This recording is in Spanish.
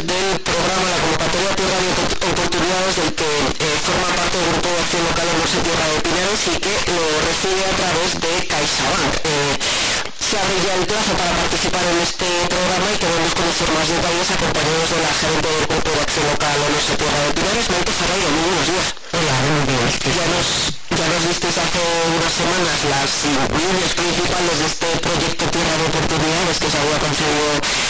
del programa La Convocatoria Tierra de Oportunidades, del que forma parte del Grupo de Acción Local Olense Tierra de Pinares y que lo recibe a través de CaixaBank. Se abre ya el plazo para participar en este programa y queremos conocer más detalles acompañados de la gerente del Grupo de Acción Local Olense Tierra de Pinares, Maite Ferreiro. Muy buenos días. Hola, buenos días. Ya nos visteis hace unas semanas las líneas principales de este proyecto Tierra de Oportunidades que se había concedido